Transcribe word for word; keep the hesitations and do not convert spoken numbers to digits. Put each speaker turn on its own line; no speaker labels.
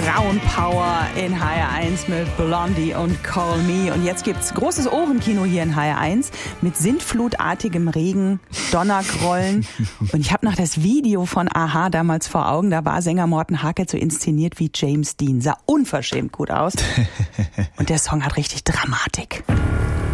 Frauenpower in H R eins mit Blondie und Call Me. Und jetzt gibt's großes Ohrenkino hier in H R eins mit sintflutartigem Regen, Donnergrollen. Und ich habe noch das Video von a-ha damals vor Augen. Da war Sänger Morten Harket so inszeniert wie James Dean. Sah unverschämt gut aus. Und der Song hat richtig Dramatik.